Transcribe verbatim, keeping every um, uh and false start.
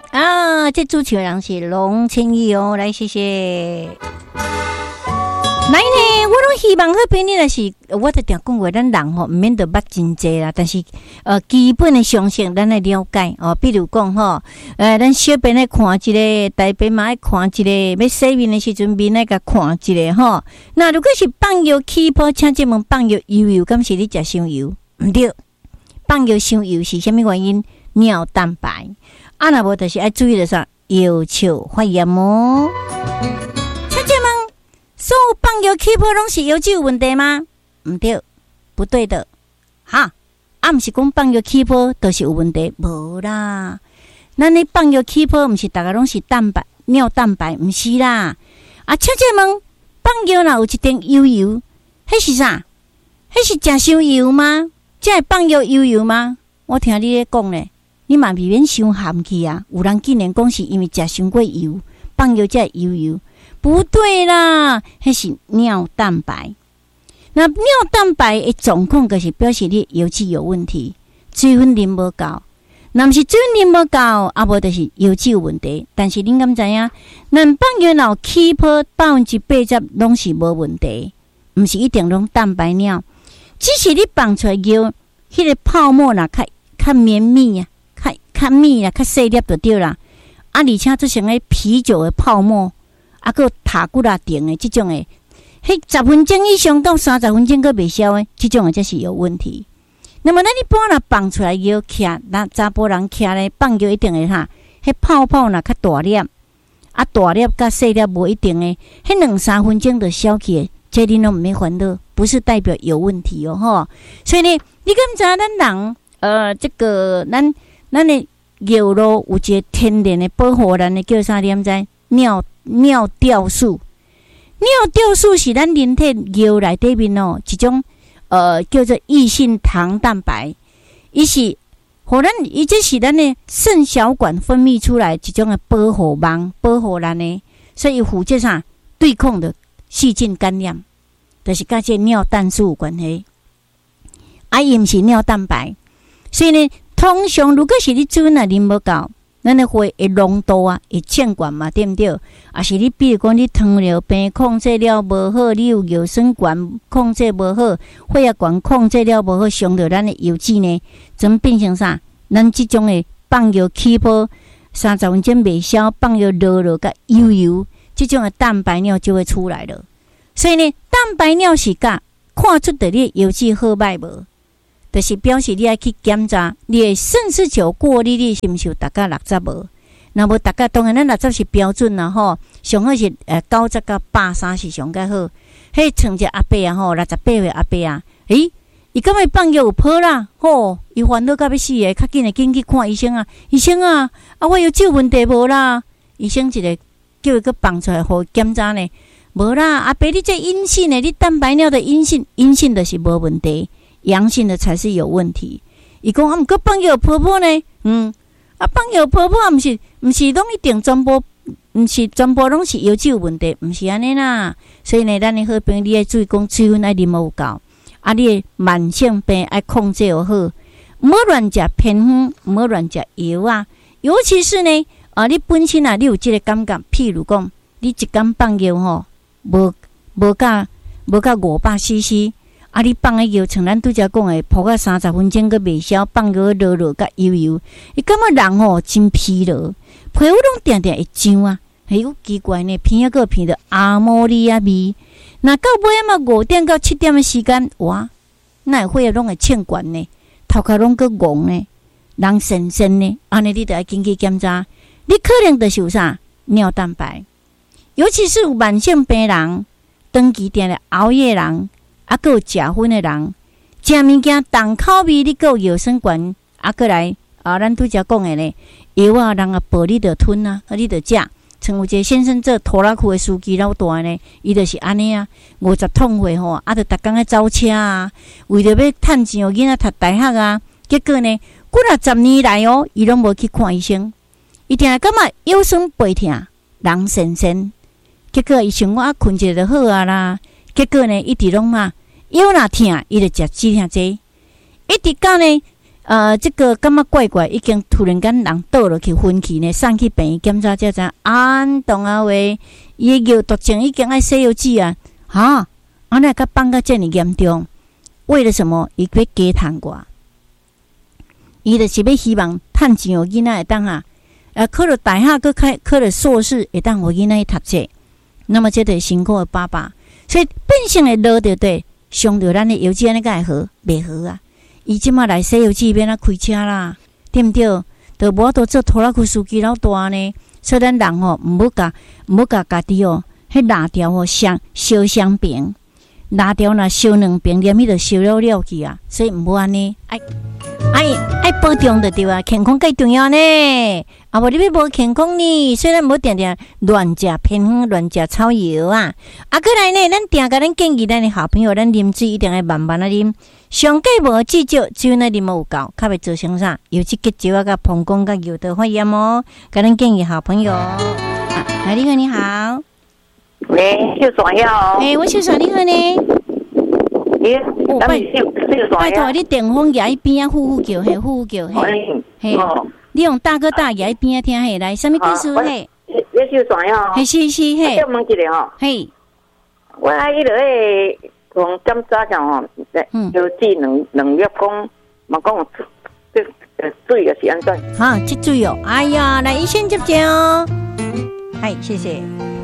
啊，这主持人是龙清义哦，来谢谢。来呢，我拢希望好朋友的是，我就定讲过，咱人吼唔免得捌真济啦，但是呃基本的常识咱来了解哦。比如讲吼，呃，咱小便来看一个，大便嘛爱看一个，要洗面的时阵面来甲看一个吼。那如果是放药起泡，请这问放药油油，敢是你食伤油？唔对，放药伤油是虾米原因？尿蛋白。啊，若无就是爱注意的啥，腰鞘发炎哦。请这问。所有放药起泡拢是腰肌有问题吗？唔对，不对的。哈，啊，唔是讲放药起泡都是有问题，无啦。咱咧放药起泡，唔是大家拢是蛋白、尿蛋白，唔是啦。啊，请这问，放药若有一点油油，迄是啥？迄是食伤油吗？这会放药油油吗？我听你咧讲咧，你嘛未免伤含去啊！有人竟然讲是因为食伤过油，放药才会油油。不对啦，那是尿蛋白。那尿蛋白的状况，就是表示你腰肌有问题，水分啉无够。那不是水分啉无够，啊无就是腰肌有问题。但是恁敢知影？咱放药脑起泡百分之八十拢是无问题，毋是一定拢蛋白尿，只是你放出来药，迄个泡沫啦，较较绵密啊，较较密啦，较细粒就对啦。啊，而且做成个啤酒的泡沫。啊，个塔骨拉顶的这种的，迄十分钟以上到三十分钟个未消的，这种的才是有问题。那么咱一般若放出来药徛，那查甫人徛咧放药一定会哈，迄泡泡若较大粒，啊大粒甲细粒无一定的，迄两三分钟就消去的，这恁拢毋免烦恼，不是代表有问题哦吼。所以呢，你敢知咱人呃这个咱咱的药咯有一个天然的保护咱的叫啥？你毋知尿？尿酵素，尿酵素是咱人体药内底面哦一种呃叫做异性糖蛋白，伊是互咱伊这是咱的肾小管分泌出来一种的保护网，保护咱的，所以负责啥对抗的细菌感染，就是甲这尿蛋素有关系。啊，伊毋是尿蛋白，所以呢，通常如果是你水啊啉无够。咱的血的浓度啊，会欠管嘛，对不对？啊，是你比如讲你糖尿病控制了无好，你有尿酸管控制无好，血压管控制了无好，伤到咱的腰肌呢，怎变成啥？咱这种的放药起泡三十分钟未消，放药热热甲油油，这种的蛋白尿就会出来了。所以呢，蛋白尿是甲看出的你腰肌好歹无？就是表示你要去检查你的肾丝球过滤率是毋是有达到六十无？那无达到，当然咱六十是标准啦吼，上好是呃九十到百三是上较好。迄像只阿伯啊吼，六十八岁阿伯啊，诶，伊敢会放药有泡啦吼，伊烦恼到要死诶，较紧诶，紧去看医生啊！医生啊，啊我有这问题无啦？医生一个叫伊去放出来互检查呢，无啦，阿伯你这阴性诶，你蛋白尿的阴性，阴性的是无问题。阳性的才是有问题。伊讲啊，毋过放药泡泡呢？嗯，啊放药泡泡啊，毋是毋是拢一定全部，毋是全部拢是腰肌有问题，毋是安尼啦。所以呢，咱的好朋友你要注意讲水分爱啉有够，啊，你的慢性病爱控制好，毋好乱食偏方，毋好乱食药啊。尤其是呢，啊，你本身啊，你有即个感觉，譬如讲，你一工放药吼，无无甲无甲五百 C C。啊！你放个药，像咱拄则讲诶，泡个三十分钟个未消，放个热热甲油油，伊感觉人吼真疲劳，皮肤拢定定会痒啊！哎呦，奇怪呢，鼻啊个鼻着阿摩尼亚味。那到尾啊嘛五点到七点的时间，哇，那血液拢会欠管呢，头壳拢个戆呢，人神神呢，安尼你着爱紧去检查，你可能着是有啥尿蛋白，尤其是有慢性病人、长期定咧熬夜人。啊，佮有食薰的人，食物件重口味，你佮有药酸管，啊，佮来啊，咱拄则讲的呢，药啊，人啊，薄你着吞啊，啊，你着食。像有一个先生做拖拉库的司机老大呢，伊就是安尼啊，五十桶岁吼，啊，着逐工咧走车啊，为着要趁钱哦，囡仔读大学啊，结果呢，几啊十年来哦，伊拢无去看医生，伊定系感觉腰酸背痛，人神神，结果伊想我啊，困一下就好啊啦，结果呢，一直拢嘛。腰若痛，伊就食止痛剂，一直到呢， 呃，这个感觉怪怪，已经突然间人倒落去昏去呢，送去病院检查才知安动啊喂，伊个药毒症已经爱西药剂啊，哈，安尼甲放甲这么严重，为了什么？伊要加趁我，伊就是要希望趁钱互囡仔会当啊，呃，考了大学，佮开考了硕士，会当互囡仔去读册。那么这就是辛苦的爸爸，所以变性的落着对，伤着咱的药剂安尼甲会好，袂好啊！伊即马来西药剂免啊开车啦，对毋对？就无都做拖拉机司机老大呢，所以咱人吼毋好甲毋好甲家己哦，迄拿掉吼相烧相平，拿掉若烧两平，连迄就烧了了去啊！所以毋好安尼，爱爱爱保重就对啊，健康最重要呢。啊，无你要无健康呢，虽然无定定乱食偏方、乱食草药啊。啊，过来呢，咱定甲咱建议咱的好朋友，咱啉水一定要慢慢啊啉，上计无至少只有那啉有够，较袂造成啥，尤其结石啊、甲膀胱、甲尿道发炎哦。甲咱建议好朋友，啊，来，你好，你好， 喂，秀爽呀！ 诶、欸，我秀爽，你好呢？ 咦， 哦，拜秀拜托，你电风牙一边啊，呼呼叫，嘿，呼呼叫，嘿，嘿。你用大哥大牙一边听嘿，来，什么故事嘿？ 你秀爽呀！ 嘿，是是嘿。 我问一下吼，嘿，我迄落诶，从检查上吼，就治两两粒讲，嘛讲这这水个是安怎？ 哈，这水哦，哎呀，来医生接见哦。嗨，谢谢。